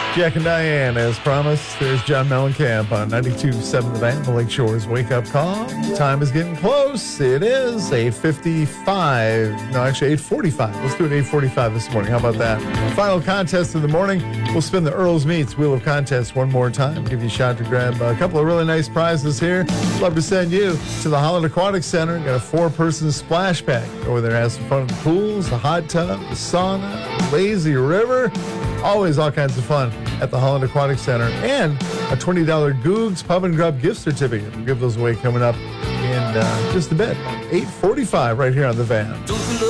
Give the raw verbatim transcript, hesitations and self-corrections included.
Jack and Diane, as promised. There's John Mellencamp on ninety-two point seven The Van, the Lake Shore's wake-up call. Time is getting close. It is eight fifty-five. No, actually eight forty-five. Let's do it eight forty-five this morning. How about that? Final contest of the morning. We'll spin the Earl's Meats Wheel of Contest one more time. Give you a shot to grab a couple of really nice prizes here. Love to send you to the Holland Aquatic Center. Got a four-person splash pack. Over there, have some fun with the pools, the hot tub, the sauna, the lazy river. Always all kinds of fun at the Holland Aquatic Center. And a twenty dollars Googs Pub and Grub gift certificate. We'll give those away coming up in uh, just a bit. eight forty-five right here on The Van.